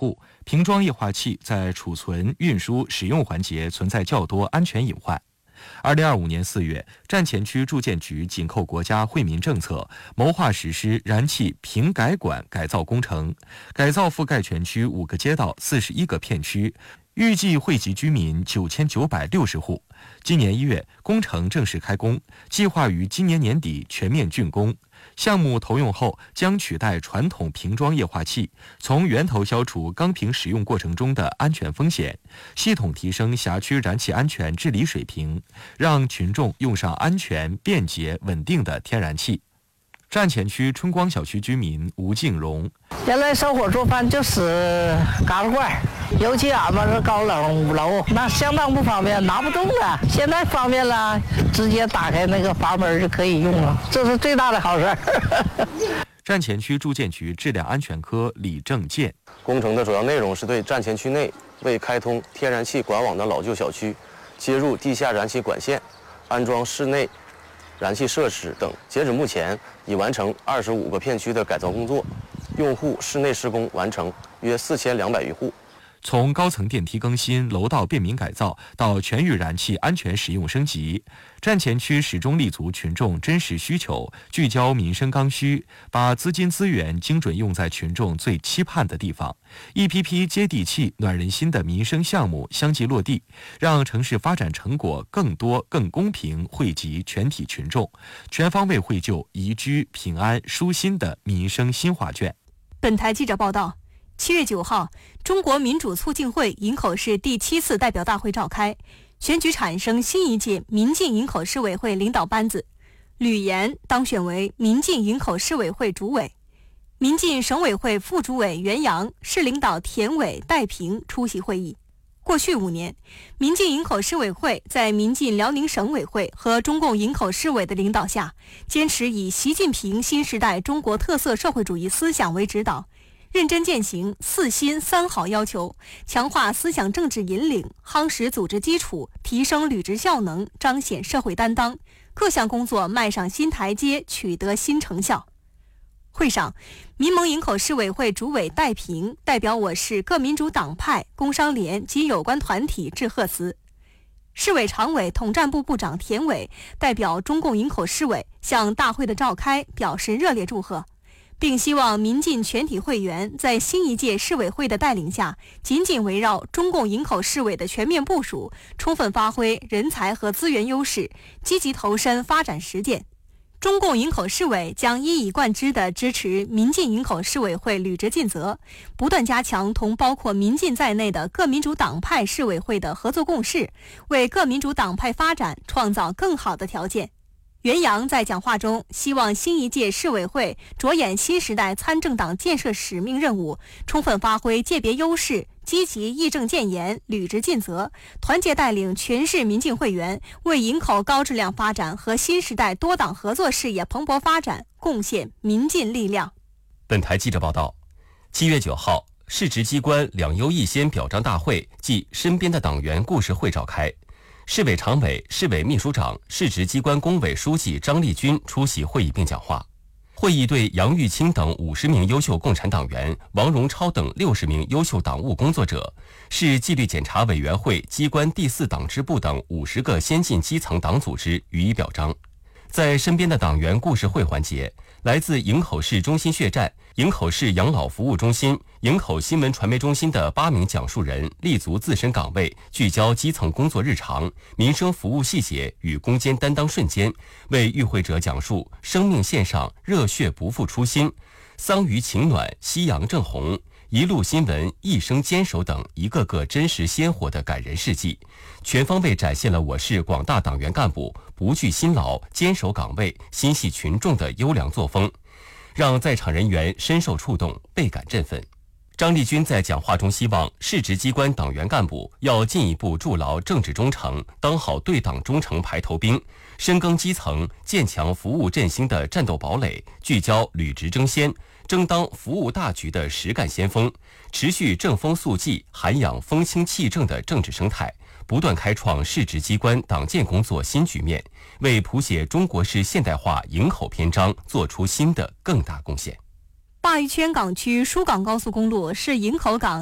护，瓶装液化气在储存、运输、使用环节存在较多安全隐患。2025年4月，站前区住建局紧扣国家惠民政策，谋划实施燃气瓶改管改造工程，改造覆盖全区5个街道、41个片区，预计惠及居民9960户。今年1月，工程正式开工，计划于今年年底全面竣工。项目投用后，将取代传统瓶装液化气，从源头消除钢瓶使用过程中的安全风险，系统提升辖区燃气安全治理水平，让群众用上安全、便捷、稳定的天然气。站前区春光小区居民吴静荣： 原来生火做饭就是嘎子罐，尤其俺们是高冷5楼，那相当不方便，拿不动了。现在方便了，直接打开那个阀门就可以用了，这是最大的好事。 站前区住建局质量安全科李正健： 工程的主要内容是对站前区内未开通天然气管网的老旧小区接入地下燃气管线，安装室内燃气设施等。截止目前，已完成25个片区的改造工作，用户室内施工完成约4200余户。 从高层电梯更新、楼道便民改造到全域燃气安全使用升级，站前区始终立足群众真实需求，聚焦民生刚需，把资金资源精准用在群众最期盼的地方。一批批接地气、暖人心的民生项目相继落地，让城市发展成果更多、更公平惠及全体群众，全方位惠救宜居、平安、舒心的民生新画卷。 本台记者报道，7月9号，中国民主促进会营口市第7次代表大会召开，选举产生新一届民进营口市委会领导班子，吕岩当选为民进营口市委会主委，民进省委会副主委袁洋、市领导田伟、戴平出席会议。过去5年，民进营口市委会在民进辽宁省委会和中共营口市委的领导下，坚持以习近平新时代中国特色社会主义思想为指导，认真践行4新3好要求，强化思想政治引领，夯实组织基础，提升履职效能，彰显社会担当，各项工作迈上新台阶，取得新成效。会上，民盟营口市委会主委戴平代表我市各民主党派、工商联及有关团体致贺词。市委常委统战部部长田伟代表中共营口市委向大会的召开表示热烈祝贺，并希望民进全体会员在新一届市委会的带领下，紧紧围绕中共营口市委的全面部署，充分发挥人才和资源优势，积极投身发展实践。中共营口市委将一以贯之地支持民进营口市委会履职尽责，不断加强同包括民进在内的各民主党派市委会的合作共事，为各民主党派发展创造更好的条件。袁洋在讲话中希望新一届市委会着眼新时代参政党建设使命任务，充分发挥界别优势，积极义正谏言，履职尽责，团结带领全市民进会员为营口高质量发展和新时代多党合作事业蓬勃发展贡献民进力量。 本台记者报道，7月9号，市直机关两优一先表彰大会暨身边的党员故事会召开。市委常委、市委秘书长、市直机关工委书记张立军出席会议并讲话。会议对杨玉清等50名优秀共产党员、王荣超等60名优秀党务工作者、市纪律检查委员会机关第4党支部等50个先进基层党组织予以表彰。在身边的党员故事会环节，来自营口市中心血站、营口市养老服务中心、营口新闻传媒中心的8名讲述人立足自身岗位，聚焦基层工作日常、民生服务细节与攻坚担当瞬间，为与会者讲述生命线上热血不负初心、桑榆情暖夕阳正红、一路新闻一生坚守等一个个真实鲜活的感人事迹，全方位展现了我市广大党员干部不惧辛劳、坚守岗位、心系群众的优良作风，让在场人员深受触动，倍感振奋。张立军在讲话中希望市直机关党员干部要进一步筑牢政治忠诚，当好对党忠诚排头兵，深耕基层，建强服务振兴的战斗堡垒，聚焦履职争先，争当服务大局的实干先锋，持续正风肃纪，涵养风清气正的政治生态，不断开创市直机关党建工作新局面，为谱写中国式现代化营口篇章做出新的更大贡献。 鲅鱼圈港区疏港高速公路是营口港